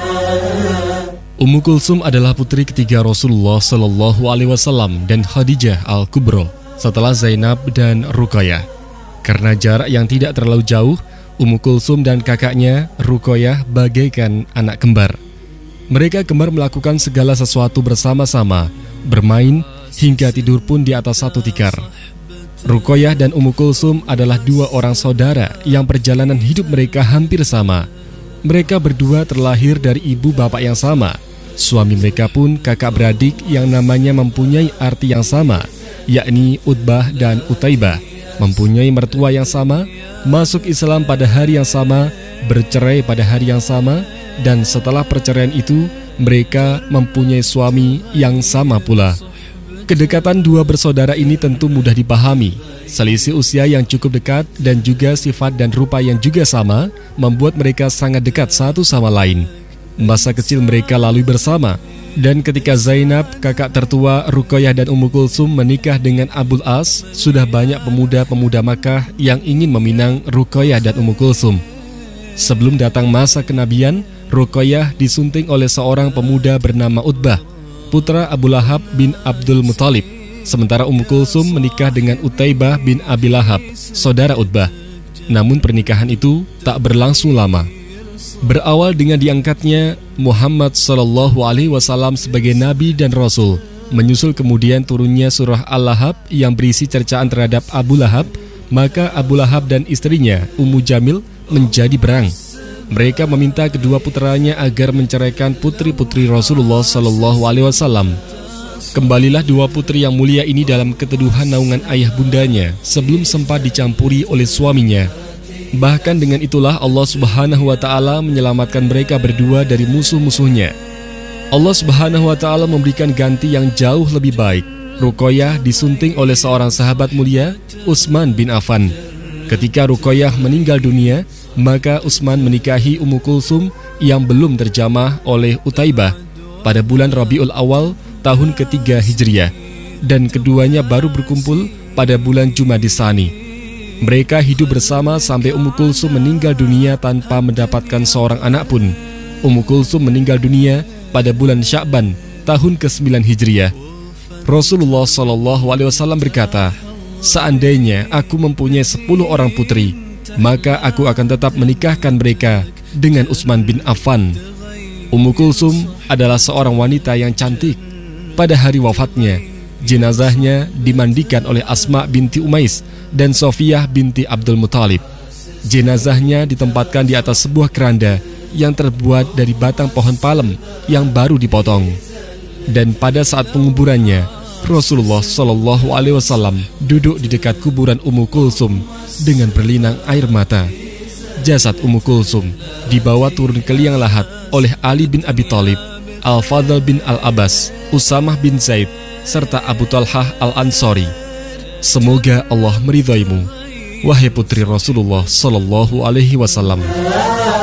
Ummu Kulsum adalah putri ketiga Rasulullah Shallallahu Alaihi Wasallam dan Khadijah Al-Kubro setelah Zainab dan Ruqayyah. Karena jarak yang tidak terlalu jauh, Ummu Kulsum dan kakaknya Ruqayyah bagaikan anak kembar. Mereka gemar melakukan segala sesuatu bersama-sama, bermain hingga tidur pun di atas satu tikar. Ruqayyah dan Ummu Kulsum adalah dua orang saudara yang perjalanan hidup mereka hampir sama. Mereka berdua terlahir dari ibu bapak yang sama. Suami mereka pun kakak beradik yang namanya mempunyai arti yang sama, yakni Utbah dan Utaibah. Mempunyai mertua yang sama, masuk Islam pada hari yang sama, bercerai pada hari yang sama, dan setelah perceraian itu, mereka mempunyai suami yang sama pula. Kedekatan dua bersaudara ini tentu mudah dipahami. Selisih usia yang cukup dekat dan juga sifat dan rupa yang juga sama membuat mereka sangat dekat satu sama lain. Masa kecil mereka lalui bersama, dan ketika Zainab, kakak tertua Ruqayyah dan Ummu Kulsum menikah dengan Abul As, sudah banyak pemuda-pemuda Makkah yang ingin meminang Ruqayyah dan Ummu Kulsum. Sebelum datang masa kenabian, Ruqayyah disunting oleh seorang pemuda bernama Utbah, putra Abu Lahab bin Abdul Muthalib. Sementara Ummu Kulsum menikah dengan Utaibah bin Abi Lahab, saudara Utbah. Namun pernikahan itu tak berlangsung lama. Berawal dengan diangkatnya Muhammad Sallallahu Alaihi Wasallam sebagai Nabi dan Rasul, menyusul kemudian turunnya surah Al-Lahab yang berisi cercaan terhadap Abu Lahab, maka Abu Lahab dan istrinya Ummu Jamil menjadi berang. Mereka meminta kedua putranya agar menceraikan putri-putri Rasulullah Sallallahu Alaihi Wasallam. Kembalilah dua putri yang mulia ini dalam keteduhan naungan ayah bundanya sebelum sempat dicampuri oleh suaminya. Bahkan dengan itulah Allah Subhanahu wa Ta'ala menyelamatkan mereka berdua dari musuh-musuhnya. Allah Subhanahu wa Ta'ala memberikan ganti yang jauh lebih baik. Ruqayyah disunting oleh seorang sahabat mulia, Utsman bin Affan. Ketika Ruqayyah meninggal dunia, maka Utsman menikahi Ummu Kulsum yang belum terjamah oleh Utaibah pada bulan Rabiul Awal tahun ketiga Hijriah, dan keduanya baru berkumpul pada bulan Jumadis Tsani. Mereka hidup bersama sampai Ummu Kulsum meninggal dunia tanpa mendapatkan seorang anak pun. Ummu Kulsum meninggal dunia pada bulan Sya'ban tahun ke-9 Hijriah. Rasulullah SAW berkata, "Seandainya aku mempunyai 10 orang putri, maka aku akan tetap menikahkan mereka dengan Utsman bin Affan." Ummu Kulsum adalah seorang wanita yang cantik. Pada hari wafatnya, jenazahnya dimandikan oleh Asma binti Umais dan Sofiyah binti Abdul Muthalib. Jenazahnya ditempatkan di atas sebuah keranda yang terbuat dari batang pohon palem yang baru dipotong. Dan pada saat penguburannya, Rasulullah Shallallahu Alaihi Wasallam duduk di dekat kuburan Ummu Kulsum dengan berlinang air mata. Jasad Ummu Kulsum dibawa turun ke liang lahat oleh Ali bin Abi Thalib, Al-Fadl bin Al-Abbas, Usamah bin Zaid, serta Abu Talhah Al-Ansari. Semoga Allah meridhaimu, wahai putri Rasulullah Sallallahu Alaihi Wasallam.